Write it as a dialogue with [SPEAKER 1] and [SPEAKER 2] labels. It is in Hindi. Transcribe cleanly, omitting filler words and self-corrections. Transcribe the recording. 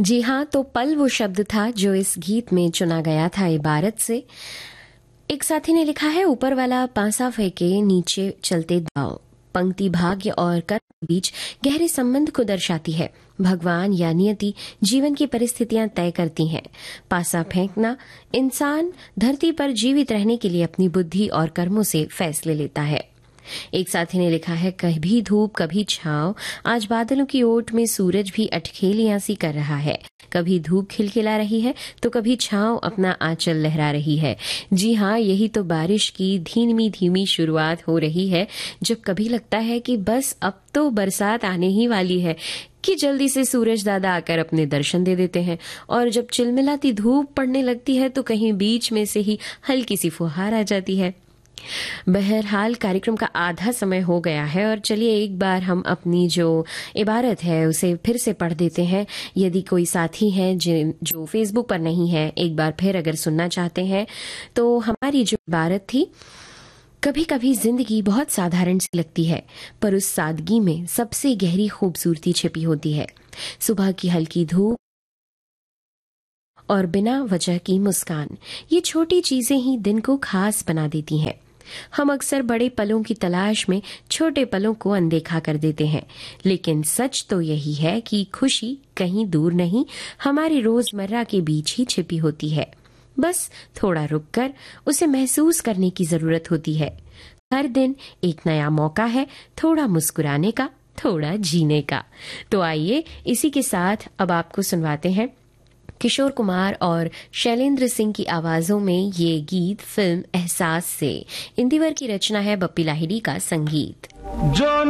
[SPEAKER 1] जी हाँ, तो पल वो शब्द था जो इस गीत में चुना गया था इबारत से। एक साथी ने लिखा है, ऊपर वाला पांसा फेंके नीचे चलते दाव। पंक्ति भाग्य और कर्म के बीच गहरे संबंध को दर्शाती है। भगवान या नियति जीवन की परिस्थितियां तय करती हैं। पासा फेंकना, इंसान धरती पर जीवित रहने के लिए अपनी बुद्धि और कर्मों से फैसले लेता है। एक साथी ने लिखा है, कभी धूप कभी छांव, आज बादलों की ओट में सूरज भी अटखेलियां सी कर रहा है। कभी धूप खिलखिला रही है तो कभी छांव अपना आंचल लहरा रही है। जी हाँ, यही तो बारिश की धीमी धीमी शुरुआत हो रही है, जब कभी लगता है कि बस अब तो बरसात आने ही वाली है कि जल्दी से सूरज दादा आकर अपने दर्शन दे देते हैं, और जब चिलमिलाती धूप पड़ने लगती है तो कहीं बीच में से ही हल्की सी फुहार आ जाती है। बहरहाल कार्यक्रम का आधा समय हो गया है और चलिए एक बार हम अपनी जो इबारत है उसे फिर से पढ़ देते हैं। यदि कोई साथी है जो फेसबुक पर नहीं है, एक बार फिर अगर सुनना चाहते हैं तो हमारी जो इबारत थी, कभी कभी जिंदगी बहुत साधारण सी लगती है, पर उस सादगी में सबसे गहरी खूबसूरती छिपी होती है। सुबह की हल्की धूप और बिना वजह की मुस्कान, ये छोटी चीजें ही दिन को खास बना देती हैं। हम अक्सर बड़े पलों की तलाश में छोटे पलों को अनदेखा कर देते हैं, लेकिन सच तो यही है कि खुशी कहीं दूर नहीं, हमारे रोजमर्रा के बीच ही छिपी होती है। बस थोड़ा रुककर उसे महसूस करने की जरूरत होती है। हर दिन एक नया मौका है, थोड़ा मुस्कुराने का, थोड़ा जीने का। तो आइए इसी के साथ अब आपको सुनवाते हैं किशोर कुमार और शैलेंद्र सिंह की आवाजों में ये गीत फिल्म एहसास से। इंदिवर की रचना है, बप्पी लाहिड़ी का संगीत।
[SPEAKER 2] जो